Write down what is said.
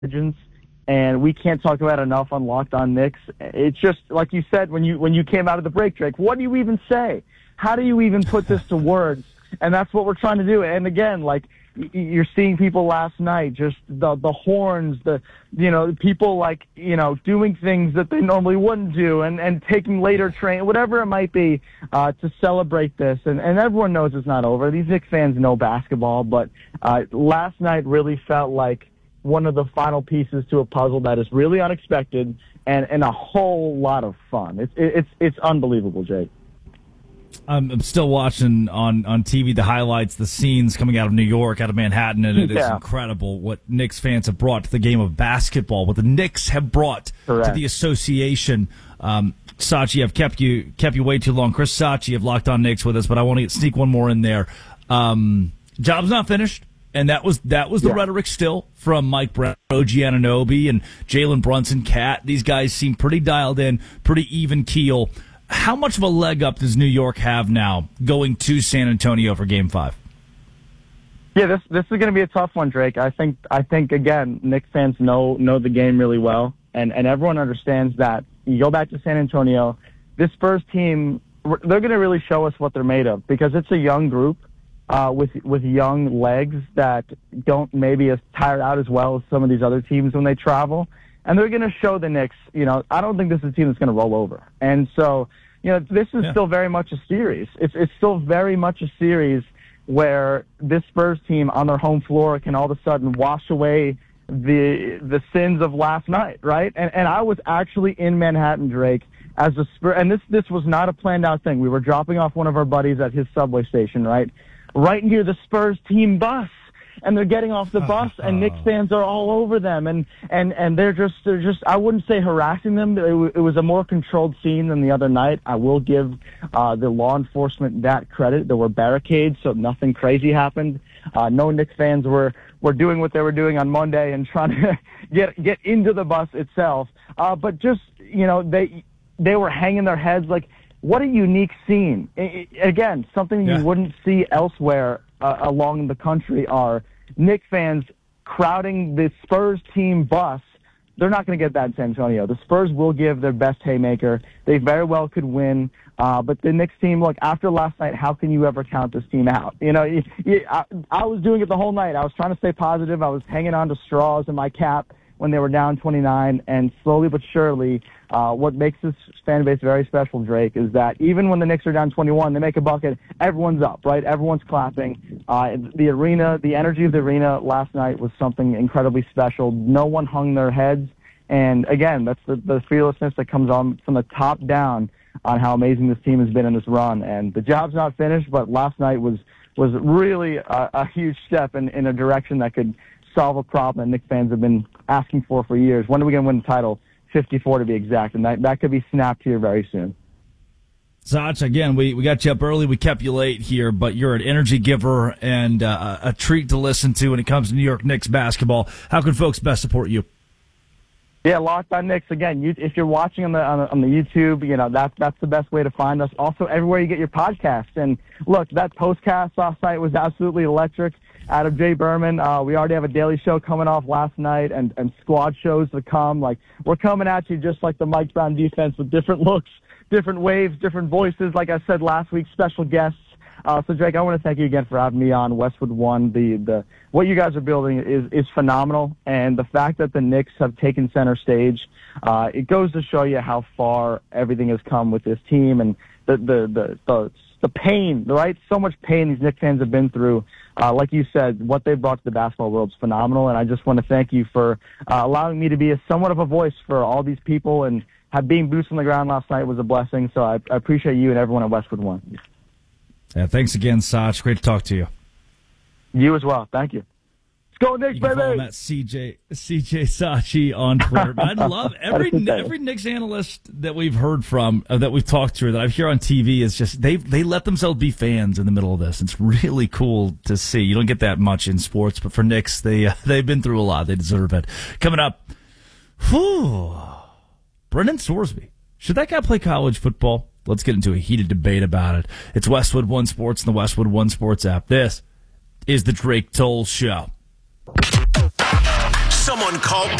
legends, and we can't talk about it enough on Locked On Knicks. It's just like you said when you came out of the break, Drake. What do you even say? How do you even put this to words? And that's what we're trying to do. And again, like you're seeing people last night, just the horns, people like doing things that they normally wouldn't do, and taking later train, whatever it might be, to celebrate this. And everyone knows it's not over. These Knicks fans know basketball, but last night really felt like one of the final pieces to a puzzle that is really unexpected and a whole lot of fun. It's unbelievable, Jake. I'm still watching on TV the highlights, the scenes coming out of New York, out of Manhattan, and it is incredible what Knicks fans have brought to the game of basketball, what the Knicks have brought to the association. Sachi, I've kept you way too long. Chris Sachi of Locked On Knicks with us, but I want to sneak one more in there. Job's not finished. And that was the rhetoric still from Mike Brown, OG Anunoby, and Jalen Brunson, Cat. These guys seem pretty dialed in, pretty even keel. How much of a leg up does New York have now going to San Antonio for Game 5? Yeah, this is going to be a tough one, Drake. I think again, Knicks fans know the game really well, and everyone understands that. You go back to San Antonio, this Spurs team, they're going to really show us what they're made of because it's a young group. With young legs that don't maybe as tired out as well as some of these other teams when they travel. And they're going to show the Knicks, I don't think this is a team that's going to roll over. And so, this is still very much a series. It's still very much a series where this Spurs team on their home floor can all of a sudden wash away the sins of last night, right? And I was actually in Manhattan, Drake, as a Spurs, and this was not a planned out thing. We were dropping off one of our buddies at his subway station, right near the Spurs team bus, and they're getting off the bus, and Knicks fans are all over them, and they're just I wouldn't say harassing them. It was a more controlled scene than the other night. I will give the law enforcement that credit. There were barricades, so nothing crazy happened. No Knicks fans were doing what they were doing on Monday and trying to get into the bus itself. But just they were hanging their heads like. What a unique scene. Again, something you wouldn't see elsewhere along the country are Knicks fans crowding the Spurs team bus. They're not going to get that in San Antonio. The Spurs will give their best haymaker. They very well could win. But the Knicks team, look, after last night, how can you ever count this team out? I was doing it the whole night. I was trying to stay positive. I was hanging on to straws in my cap when they were down 29, and slowly but surely, what makes this fan base very special, Drake, is that even when the Knicks are down 21, they make a bucket, everyone's up, right? Everyone's clapping. The arena, the energy of the arena last night was something incredibly special. No one hung their heads, and again, that's the fearlessness that comes on from the top down on how amazing this team has been in this run. And the job's not finished, but last night was really a huge step in a direction that could solve a problem that Knicks fans have been asking for years. When are we going to win the title? 54 to be exact, and that could be snapped here very soon. Zach, again, we got you up early, we kept you late here, but you're an energy giver and a treat to listen to when it comes to New York Knicks basketball. How can folks best support you? Yeah, Locked On Knicks. Again, if you're watching on the YouTube, that's the best way to find us. Also, everywhere you get your podcasts. And look, that postcast last night was absolutely electric. Out of Jay Berman, we already have a daily show coming off last night, and squad shows to come. Like, we're coming at you just like the Mike Brown defense with different looks, different waves, different voices. Like I said last week, special guests. So Drake, I want to thank you again for having me on Westwood One. The what you guys are building is phenomenal, and the fact that the Knicks have taken center stage, it goes to show you how far everything has come with this team and the pain, right? So much pain these Knicks fans have been through. Like you said, what they've brought to the basketball world is phenomenal, and I just want to thank you for allowing me to be somewhat of a voice for all these people, and being boots on the ground last night was a blessing. So I appreciate you and everyone at Westwood One. Yeah, thanks again, Sach. Great to talk to you. You as well. Thank you. Let's go, Knicks, you can baby! Follow him at CJ Sachi on Twitter. But I love every Knicks analyst that we've heard from, that we've talked to, that I hear on TV is just they let themselves be fans in the middle of this. It's really cool to see. You don't get that much in sports, but for Knicks, they've been through a lot. They deserve it. Coming up, Brendan Sorsby. Should that guy play college football? Let's get into a heated debate about it. It's Westwood One Sports and the Westwood One Sports app. This is the Drake Toll Show. Someone call